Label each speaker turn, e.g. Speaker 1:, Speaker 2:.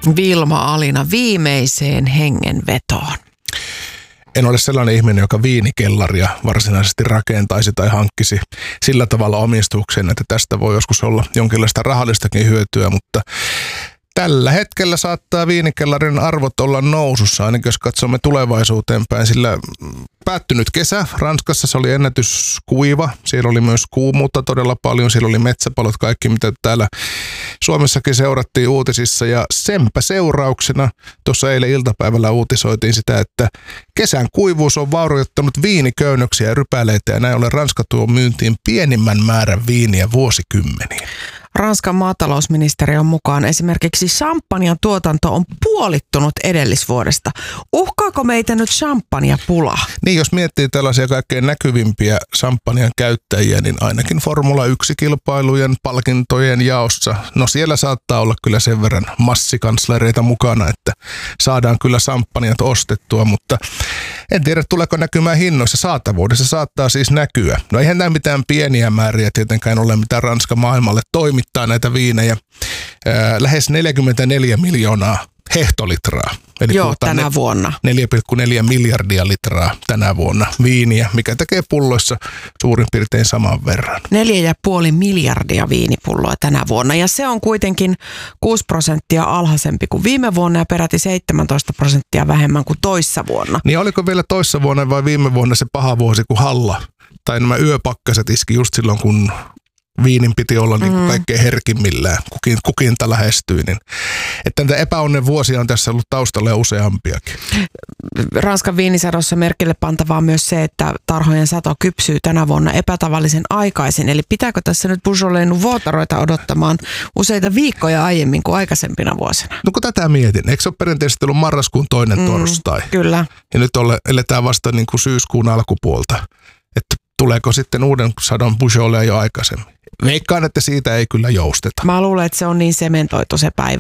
Speaker 1: Vilma Alina viimeiseen hengenvetoon.
Speaker 2: En ole sellainen ihminen, joka viinikellaria varsinaisesti rakentaisi tai hankkisi sillä tavalla omistukseen, että tästä voi joskus olla jonkinlaista rahallistakin hyötyä, mutta tällä hetkellä saattaa viinikellarin arvot olla nousussa, ainakin jos katsomme tulevaisuuteen päin, sillä päättynyt kesä Ranskassa se oli ennätyskuiva, siellä oli myös kuumuutta todella paljon, siellä oli metsäpalot, kaikki mitä täällä Suomessakin seurattiin uutisissa ja senpä seurauksena tuossa eilen iltapäivällä uutisoitiin sitä, että kesän kuivuus on vaurioittanut viiniköynnöksiä ja rypäleitä ja näin ollen Ranska tuo myyntiin pienimmän määrän viiniä vuosikymmeniin.
Speaker 1: Ranskan maatalousministeriön mukaan esimerkiksi champagnen tuotanto on puolittunut edellisvuodesta. Uhkaako meitä nyt champagnepula?
Speaker 2: Niin, jos miettii tällaisia kaikkein näkyvimpiä champagnen käyttäjiä, niin ainakin Formula 1-kilpailujen palkintojen jaossa, no siellä saattaa olla kyllä sen verran massikanslereita mukana, että saadaan kyllä champagnet ostettua, mutta en tiedä tuleeko näkymään hinnoissa, saatavuudessa saattaa siis näkyä. No eihän nämä mitään pieniä määriä tietenkään ole, mitä Ranska maailmalle toimittaa näitä viinejä. Lähes 44 miljoonaa hehtolitraa. Eli
Speaker 1: joo, tänä vuonna.
Speaker 2: 4,4 miljardia litraa tänä vuonna viiniä, mikä tekee pulloissa suurin piirtein saman verran.
Speaker 1: 4,5 miljardia viinipulloa tänä vuonna ja se on kuitenkin 6% alhaisempi kuin viime vuonna ja peräti 17% vähemmän kuin toissa vuonna.
Speaker 2: Niin oliko vielä toissa vuonna vai viime vuonna se paha vuosi kuin Halla? Tai nämä yöpakkaset iski just silloin, kun viinin piti olla niin kuin kaikkein herkimmillään, kukinta lähestyi. Niin. Että näitä epäonnen vuosia on tässä ollut taustalla ja useampiakin.
Speaker 1: Ranskan viinisadossa merkille pantavaa myös se, että tarhojen sato kypsyy tänä vuonna epätavallisen aikaisin. Eli pitääkö tässä nyt Beaujolais Nouveauta ruveta odottamaan useita viikkoja aiemmin kuin aikaisempina vuosina?
Speaker 2: No kun tätä mietin, eikö se ole perinteisesti ollut marraskuun toinen torstai?
Speaker 1: Kyllä.
Speaker 2: Ja nyt eletään vasta niin kuin syyskuun alkupuolta. Että tuleeko sitten uuden sadon Beaujolais jo aikaisemmin? Veikkaan, että siitä ei kyllä jousteta.
Speaker 1: Mä luulen, että se on niin sementoitu se päivä.